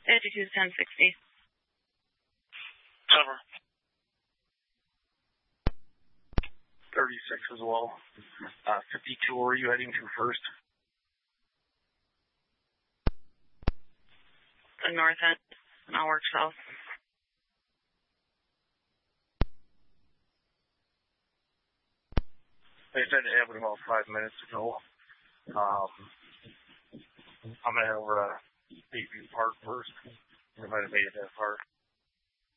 52 1060. Cover. 36 as well. 52, where are you heading to first? The north end, and I'll work south. They said it happened about 5 minutes ago. I'm going to head over to Bayview Park first. I might have made it that far.